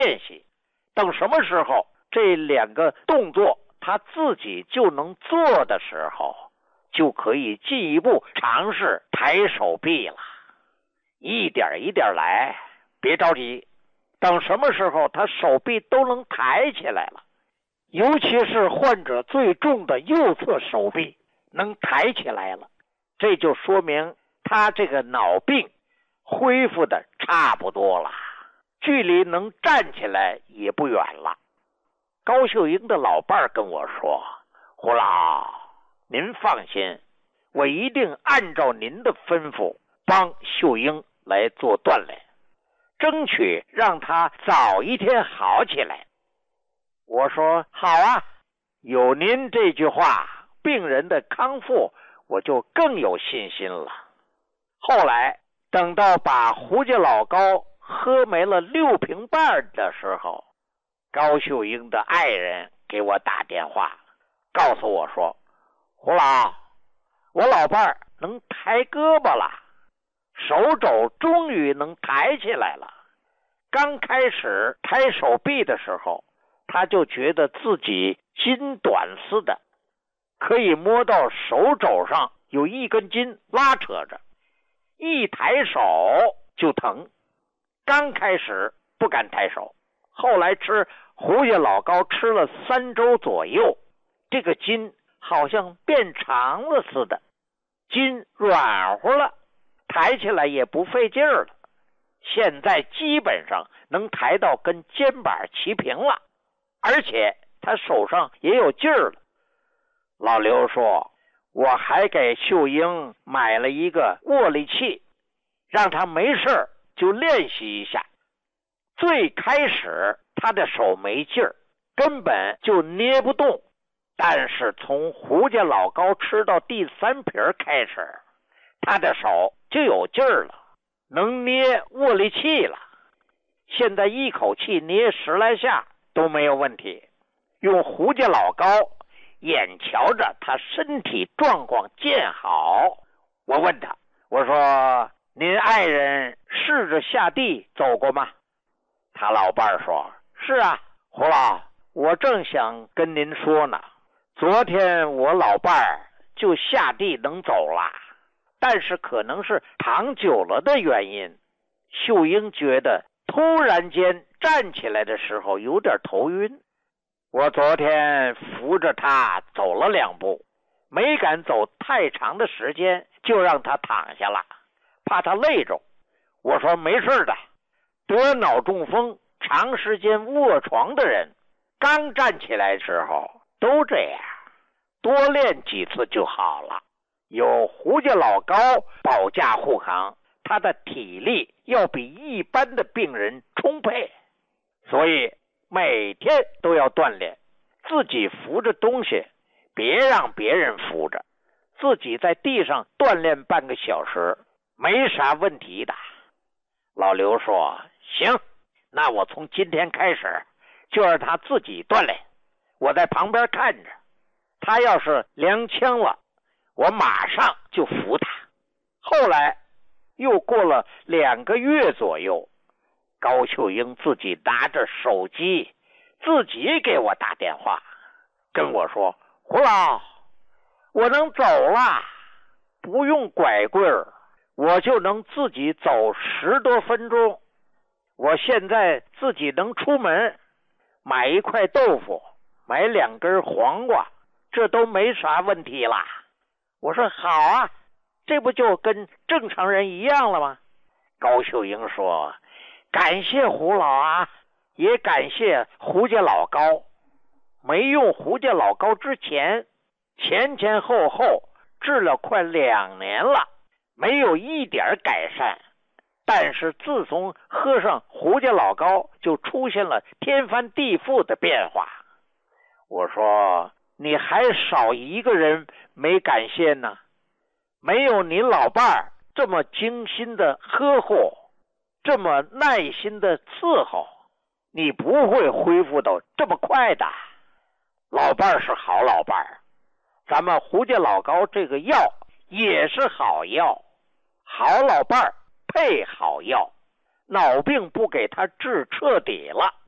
练习，等什么时候这2个动作他自己就能做的时候，就可以进一步尝试抬手臂了。一点一点来，别着急，等什么时候他手臂都能抬起来了，尤其是患者最重的右侧手臂能抬起来了，这就说明他这个脑病恢复的差不多了，距离能站起来也不远了。高秀英的老伴儿跟我说，胡老，您放心，我一定按照您的吩咐帮秀英来做锻炼，争取让她早一天好起来。我说好啊，有您这句话，病人的康复我就更有信心了。后来等到把胡家老高喝没了6瓶半的时候，高秀英的爱人给我打电话，告诉我说，胡老，我老伴儿能抬胳膊了，手肘终于能抬起来了。刚开始抬手臂的时候，他就觉得自己筋短似的，可以摸到手肘上有一根筋拉扯着，一抬手就疼。刚开始不敢抬手，后来吃胡家老高吃了3周左右，这个筋好像变长了似的，筋软和了，抬起来也不费劲儿了。现在基本上能抬到跟肩膀齐平了，而且他手上也有劲儿了。老刘说，我还给秀英买了一个握力器，让她没事就练习一下。最开始他的手没劲儿，根本就捏不动，但是从胡家老高吃到第3瓶开始，他的手就有劲儿了，能捏握力器了。现在一口气捏10来下都没有问题。用胡家老高，眼瞧着他身体状况渐好，我问他，我说，您爱人试着下地走过吗？他老伴说，是啊，胡老，我正想跟您说呢，昨天我老伴就下地能走了，但是可能是躺久了的原因，秀英觉得突然间站起来的时候有点头晕。我昨天扶着他走了2步，没敢走太长的时间，就让他躺下了，怕他累着。我说没事的，得脑中风长时间卧床的人刚站起来的时候都这样，多练几次就好了。有胡家老高保驾护航，他的体力要比一般的病人充沛，所以每天都要锻炼，自己扶着东西，别让别人扶着，自己在地上锻炼半个小时，没啥问题的。老刘说，行，那我从今天开始就让他自己锻炼，我在旁边看着，他要是踉跄了，我马上就扶他。后来又过了2个月左右，高秀英自己拿着手机，自己给我打电话，跟我说，胡老，我能走了，不用拐棍儿，我就能自己走10多分钟。我现在自己能出门，买一块豆腐，买2根黄瓜，这都没啥问题啦。我说好啊，这不就跟正常人一样了吗？高秀英说，感谢胡老啊，也感谢胡家老高。没用胡家老高之前，前后后治了快2年了，没有一点改善。但是自从喝上胡家老高，就出现了天翻地覆的变化。我说，你还少一个人没感谢呢，没有您老伴儿这么精心的呵护，这么耐心的伺候，你不会恢复到这么快的。老伴儿是好老伴儿，咱们胡家老高这个药也是好药，好老伴儿配好药，脑病不给他治彻底了，